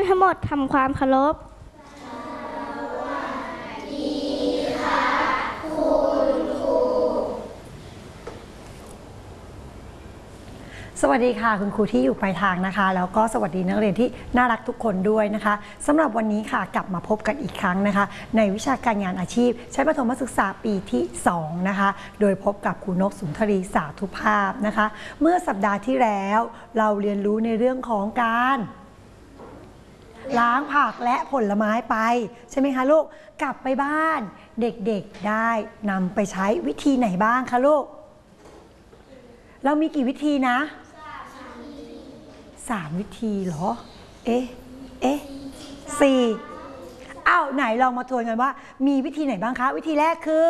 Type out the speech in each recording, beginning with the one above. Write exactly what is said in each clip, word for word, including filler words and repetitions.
ทั้งหมดทำความเคารพสวัสดีค่ะคุณครูที่อยู่ปลายทางนะคะแล้วก็สวัสดีนักเรียนที่น่ารักทุกคนด้วยนะคะสำหรับวันนี้ค่ะกลับมาพบกันอีกครั้งนะคะในวิชาการงานอาชีพชั้นประถมศึกษาปีที่สองนะคะโดยพบกับครูนกสุนทรีสาธุภาพนะคะเมื่อสัปดาห์ที่แล้วเราเรียนรู้ในเรื่องของการล้างผักและผลไม้ไปใช่ไหมคะลูกกลับไปบ้านเด็กๆได้นำไปใช้วิธีไหนบ้างคะลูกเรามีกี่วิธีนะสามวิธีเหรอเอ๊ะเอ๊ะสี่อ้าวไหนลองมาทวนกันว่ามีวิธีไหนบ้างคะวิธีแรกคือ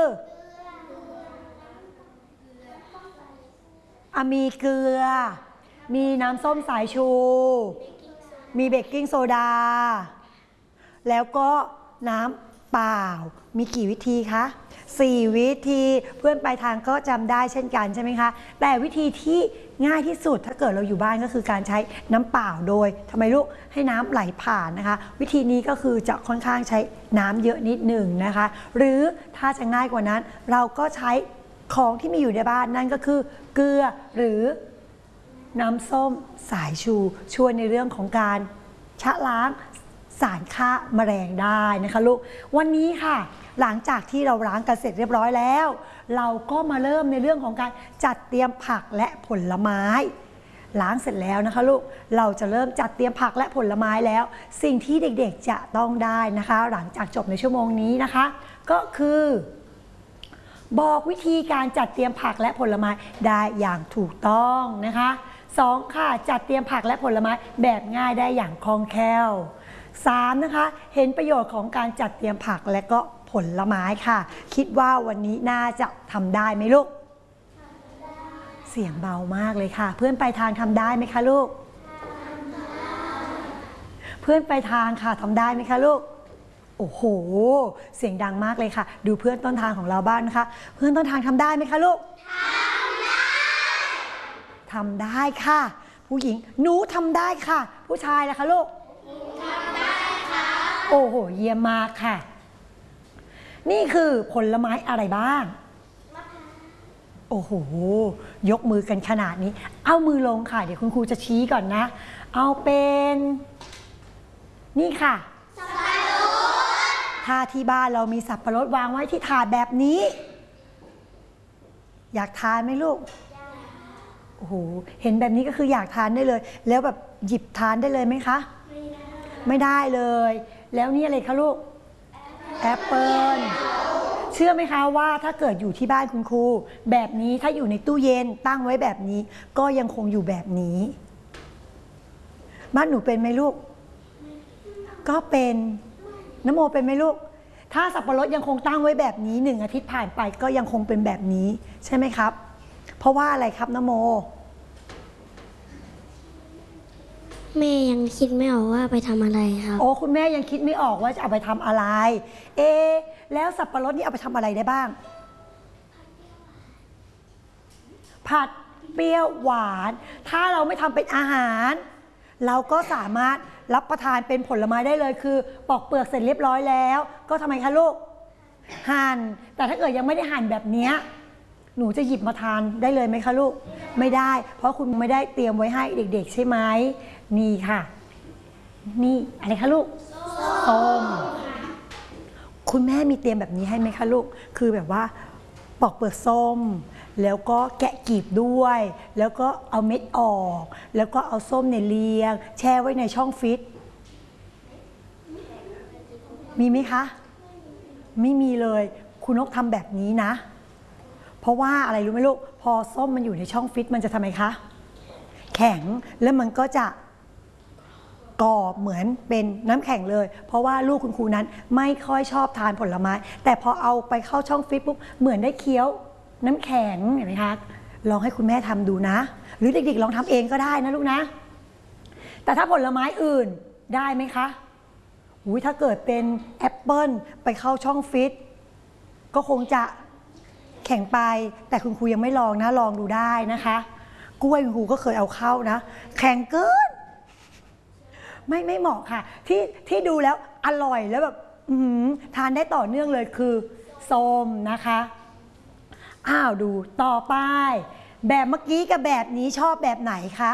อ่ะมีเกลือมีน้ำส้มสายชูมีเบกกิ้งโซดาแล้วก็น้ำเปล่ามีกี่วิธีคะสี่วิธีเพื่อนปลายทางก็จำได้เช่นกันใช่ไหมคะแต่วิธีที่ง่ายที่สุดถ้าเกิดเราอยู่บ้านก็คือการใช้น้ำเปล่าโดยทำไมลูกให้น้ำไหลผ่านนะคะวิธีนี้ก็คือจะค่อนข้างใช้น้ำเยอะนิดหนึ่งนะคะหรือถ้าจะง่ายกว่านั้นเราก็ใช้ของที่มีอยู่ในบ้านนั่นก็คือเกลือหรือน้ำส้มสายชูช่วยในเรื่องของการชะล้างสารฆ่าแมลงได้นะคะลูกวันนี้ค่ะหลังจากที่เราล้างกันเสร็จเรียบร้อยแล้วเราก็มาเริ่มในเรื่องของการจัดเตรียมผักและผลไม้ล้างเสร็จแล้วนะคะลูกเราจะเริ่มจัดเตรียมผักและผลไม้แล้วสิ่งที่เด็กๆจะต้องได้นะคะหลังจากจบในชั่วโมงนี้นะคะก็คือบอกวิธีการจัดเตรียมผักและผลไม้ได้อย่างถูกต้องนะคะสองค่ะจัดเตรียมผักและผลไม้แบบง่ายได้อย่างคล่องแคล่วสามนะคะเห็นประโยชน์ของการจัดเตรียมผักและก็ผลไม้ค่ะคิดว่าวันนี้น่าจะทำได้ไหมลูกเสียงเบามากเลยค่ะเพื่อนปลายทางทำได้ไหมคะลูกเพื่อนปลายทางค่ะทำได้ไหมคะลูกโอ้โหเสียงดังมากเลยค่ะดูเพื่อนต้นทางของเราบ้างนะคะเพื่อนต้นทางทำได้ไหมคะลูกทำได้ทำได้ค่ะผู้หญิงหนูทำได้ค่ะผู้ชายล่ะคะลูกทำได้ค่ะโอ้โหเยี่ยมมากค่ะนี่คือผลไม้อะไรบ้างโอ้โหยกมือกันขนาดนี้เอามือลงค่ะเดี๋ยวคุณครูจะชี้ก่อนนะเอาเป็นนี่ค่ะสับปะรดถ้าที่บ้านเรามีสับปะรดวางไว้ที่ถาดแบบนี้อยากทานไหมลูกโอ้โหเห็นแบบนี้ก็คืออยากทานได้เลยแล้วแบบหยิบทานได้เลยไหมคะไม่ได้ไม่ได้เลยแล้วนี่อะไรคะลูกแอปเปิลเชื่อไหมคะว่าถ้าเกิดอยู่ที่บ้านคุณครูแบบนี้ถ้าอยู่ในตู้เย็นตั้งไว้แบบนี้ก็ยังคงอยู่แบบนี้บ้านหนูเป็นไหมลูกก็เป็นน้ำโมเป็นไหมลูกถ้าสับปะรดยังคงตั้งไว้แบบนี้หนึ่งอาทิตย์ผ่านไปก็ยังคงเป็นแบบนี้ใช่ไหมครับเพราะว่าอะไรครับน้ำโมแม่ยังคิดไม่ออกว่าไปทำอะไรครับโอ้คุณแม่ยังคิดไม่ออกว่าจะเอาไปทำอะไรเอแล้วสับปะรดนี่เอาไปทำอะไรได้บ้างผัดเปรี้ยวหวานถ้าเราไม่ทำเป็นอาหารเราก็สามารถรับประทานเป็นผลไม้ได้เลยคือปอกเปลือกเสร็จเรียบร้อยแล้วก็ทำไมคะลูกหั่นแต่ถ้าเกิดยังไม่ได้หั่นแบบนี้หนูจะหยิบมาทานได้เลยไหมคะลูกไม่ได้เพราะคุณไม่ได้เตรียมไว้ให้เด็กๆใช่ไหมนี่ค่ะนี่อะไรคะลูกส้มคุณแม่มีเตรียมแบบนี้ให้ไหมคะลูกคือแบบว่าปอกเปลือกส้มแล้วก็แกะกลีบด้วยแล้วก็เอาเม็ดออกแล้วก็เอาส้มเนี่ยเรียงแช่ไว้ในช่องฟิตมีไหมคะไม่มีเลยคุณนกทำแบบนี้นะเพราะว่าอะไรรู้ไหมลูกพอส้มมันอยู่ในช่องฟิตมันจะทำไมคะแข็งแล้วมันก็จะกรอบเหมือนเป็นน้ำแข็งเลยเพราะว่าลูกคุณครูนั้นไม่ค่อยชอบทานผลไม้แต่พอเอาไปเข้าช่องฟิตปุ๊บเหมือนได้เคี้ยวน้ำแข็งเห็นไหมคะลองให้คุณแม่ทำดูนะหรือเด็กๆลองทำเองก็ได้นะลูกนะแต่ถ้าผลไม้อื่นได้ไหมคะอุ้ยถ้าเกิดเป็นแอปเปิ้ลไปเข้าช่องฟิตก็คงจะแข็งไปแต่คุณครูยังไม่ลองนะลองดูได้นะคะกล้วยคุณครูก็เคยเอาเข้านะแข็งเกินไม่ไม่เหมาะค่ะที่ที่ดูแล้วอร่อยแล้วแบบอื้อหือทานได้ต่อเนื่องเลยคือส้มนะคะอ้าวดูต่อไปแบบเมื่อกี้กับแบบนี้ชอบแบบไหนคะ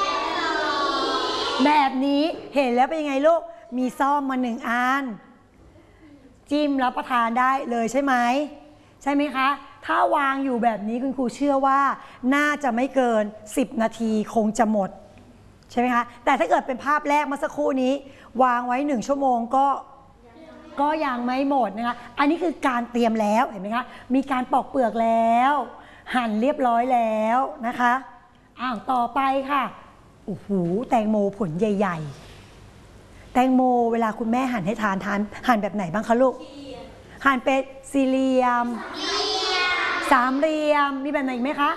แบบนี้เห็นแล้วเป็นยังไงลูกมีซ่อมมาหนึ่งอันจิ้มรับประทานได้เลยใช่ไหมใช่ไหมคะถ้าวางอยู่แบบนี้คุณครูเชื่อว่าน่าจะไม่เกินสิบนาทีคงจะหมดใช่ไหมคะแต่ถ้าเกิดเป็นภาพแรกเมื่อสักครู่นี้วางไว้หนึ่งชั่วโมงก็ก็ยังไม่หมดนะคะอันนี้คือการเตรียมแล้วเห็นไหมคะมีการปอกเปลือกแล้วหั่นเรียบร้อยแล้วนะคะอ้าวต่อไปค่ะโอ้โหแตงโมผลใหญ่ๆแตงโมเวลาคุณแม่หั่นให้ทานทานหั่นแบบไหนบ้างคะลูกหั่นเป็นสี่เหลี่ยมสามเหลี่ยมมีแบบไหนอีกไหมคะ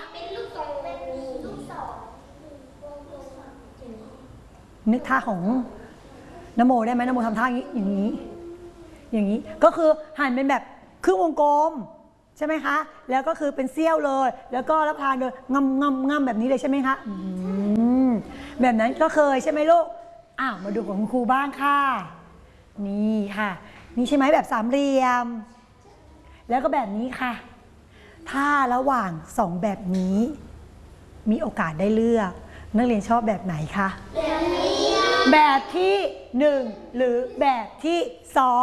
นึกท่าของนโมได้ไหมนโมทำท่าอย่างนี้อย่างนี้ก็คือหั่นเป็นแบบครึ่งวงกลมใช่ไหมคะแล้วก็คือเป็นเสี้ยวเลยแล้วก็รับประทานเลยงำงำงำแบบนี้เลยใช่ไหมคะแบบนั้นก็เคยใช่ไหมลูกอ้าวมาดูของคุณครูบ้างค่ะนี่ค่ะนี่ใช่ไหมแบบสามเหลี่ยมแล้วก็แบบนี้ค่ะถ้าระหว่างสองแบบนี้มีโอกาสได้เลือกนักเรียนชอบแบบไหนคะแบบที่หนึ่งหรือแบบที่สอง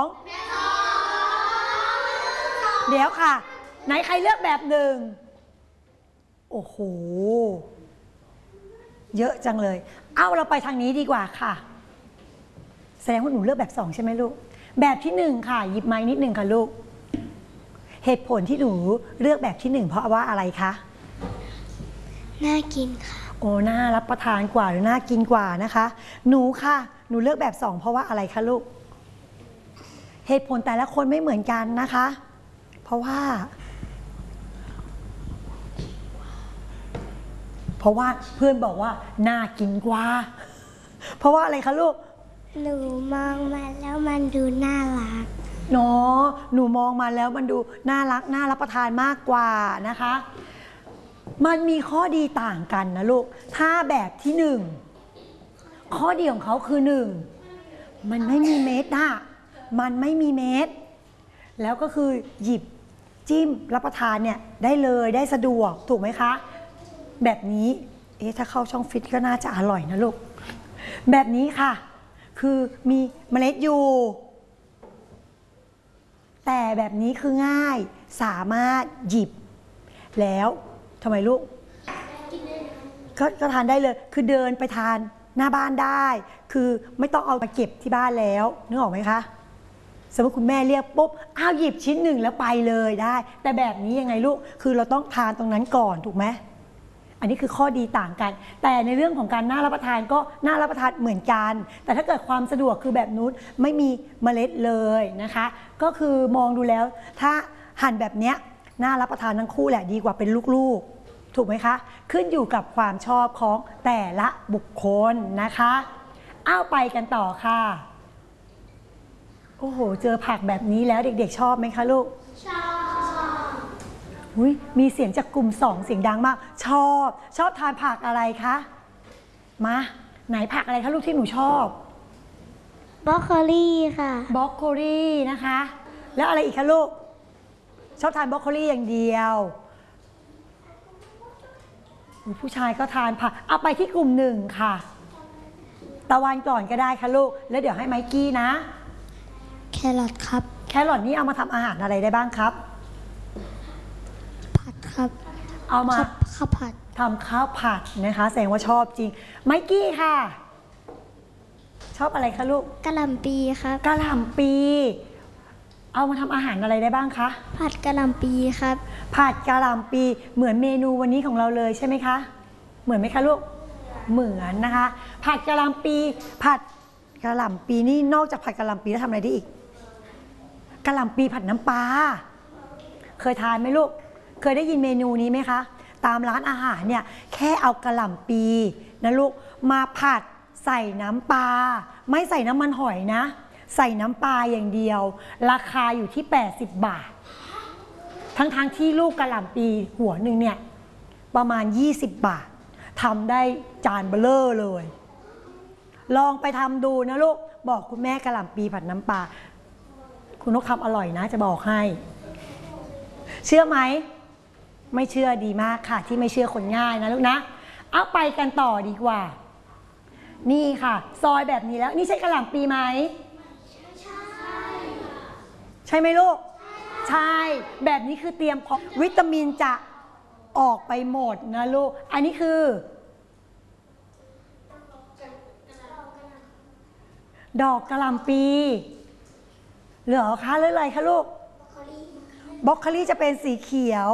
เดี๋ยวค่ะไหนใครเลือกแบบหนึ่งโอ้โหเยอะจังเลยเอาเราไปทางนี้ดีกว่าค่ะแสดงว่าหนูเลือกแบบสองใช่ไหมลูกแบบที่หนึ่งค่ะหยิบไม้นิดหนึ่งค่ะลูกเหตุผลที่หนูเลือกแบบที่หนึ่งเพราะว่าอะไรคะน่ากินค่ะโอ้น่ารับประทานกว่าหรือน่ากินกว่านะคะหนูค่ะหนูเลือกแบบสองเพราะว่าอะไรคะลูกเหตุผลแต่ละคนไม่เหมือนกันนะคะเพราะว่าเพราะว่าเพื่อนบอกว่าน่ากินกว่าเพราะว่าอะไรคะลูกหนูมองมาแล้วมันดูน่ารักเนาะหนูมองมาแล้วมันดูน่ารักน่ารับประทานมากกว่านะคะมันมีข้อดีต่างกันนะลูกถ้าแบบที่หนึ่งข้อดีของเขาคือหนึ่งมันไม่มีเม็ดอะมันไม่มีเม็ดแล้วก็คือหยิบจิ้มรับประทานเนี่ยได้เลยได้สะดวกถูกไหมคะแบบนี้เอ๊ะถ้าเข้าช่องฟิตก็น่าจะอร่อยนะลูกแบบนี้ค่ะคือมีเมล็ดอยู่แต่แบบนี้คือง่ายสามารถหยิบแล้วทำไมลูกก็ก็ทานได้เลยคือเดินไปทานหน้าบ้านได้คือไม่ต้องเอามาเก็บที่บ้านแล้วนึกออกไหมคะสมมติคุณแม่เรียกปุ๊บอ้าวหยิบชิ้นหนึ่งแล้วไปเลยได้แต่แบบนี้ยังไงลูกคือเราต้องทานตรงนั้นก่อนถูกไหมอันนี้คือข้อดีต่างกันแต่ในเรื่องของการน่ารับประทานก็น่ารับประทานเหมือนกันแต่ถ้าเกิดความสะดวกคือแบบนู้นไม่มีเมล็ดเลยนะคะก็คือมองดูแล้วถ้าหั่นแบบเนี้ยน่ารับประทานทั้งคู่แหละดีกว่าเป็นลูกๆถูกไหมคะขึ้นอยู่กับความชอบของแต่ละบุคคลนะคะอ้าวไปกันต่อค่ะโอ้โหเจอผักแบบนี้แล้วเด็กๆชอบไหมคะลูกชอบอุ้ยมีเสียงจากกลุ่มสองเสียงดังมากชอบชอบทานผักอะไรคะมาไหนผักอะไรคะลูกที่หนูชอบบรอกโคลีค่ะบรอกโคลีนะคะแล้วอะไรอีกคะลูกชอบทานบรอกโคลีอย่างเดียวผู้ชายก็ทานผักเอาไปที่กลุ่มหนึ่งค่ะตะวันก่อนก็ได้ค่ะลูกแล้วเดี๋ยวให้ไมกี้นะแครอทครับแครอทนี่เอามาทำอาหารอะไรได้บ้างครับผัดครับเอามาข้าวผัดทำข้าวผัดนะคะแสดงว่าชอบจริงไมกี้ค่ะชอบอะไรคะลูกกะหล่ำปีครับกะหล่ำปีเอามาทำอาหารอะไรได้บ้างคะผัดกะหล่ำปีครับผัดกะหล่ำปีเหมือนเมนูวันนี้ของเราเลยใช่ไหมคะเหมือนไหมคะลูกเหมือนนะคะผัดกะหล่ำปีผัดกะหล่ำปีนี่นอกจากผัดกะหล่ำปีแล้วทำอะไรได้อีกกะหล่ำปีผัดน้ำปลาเคยทานไหมลูกเคยได้ยินเมนูนี้ไหมคะตามร้านอาหารเนี่ยแค่เอากะหล่ำปีนะลูกมาผัดใส่น้ำปลาไม่ใส่น้ำมันหอยนะใส่น้ำปลาอย่างเดียวราคาอยู่ที่แปดสิบบาททั้งๆ ท, ที่ลูกกะหล่ำปีหัวหนึ่งเนี่ยประมาณยี่สิบบาททำได้จานเบลอเลยลองไปทำดูนะลูกบอกคุณแม่กะหล่ำปีผัดน้ำปลาคุณนกทำอร่อยนะจะบอกให้ เชื่อไหมไม่เชื่อดีมากค่ะที่ไม่เชื่อคนง่ายนะลูกนะเอาไปกันต่อดีกว่านี่ค่ะซอยแบบนี้แล้วนี่ใช่กะหล่ำปีไหมใช่ไหมลูกใช่แบบนี้คือเตรียมพร้อมวิตามินจะออกไปหมดนะลูกอันนี้คือดอกกะหล่ำปีเหลือคะหรืออะไรคะลูกบล็อกโคลี่จะเป็นสีเขียว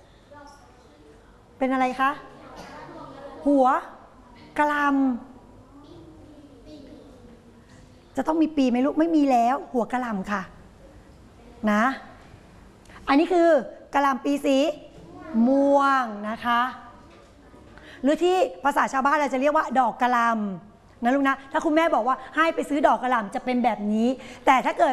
เป็นอะไรคะหัวกะหล่ำจะต้องมีปีไหมลูกไม่มีแล้วหัวกะหล่ำค่ะนะอันนี้คือกะหล่ำปีสีม่วงนะคะหรือที่ภาษาชาวบ้านเราจะเรียกว่าดอกกะหล่ำนะลูกนะถ้าคุณแม่บอกว่าให้ไปซื้อดอกกะหล่ำจะเป็นแบบนี้แต่ถ้าเกิด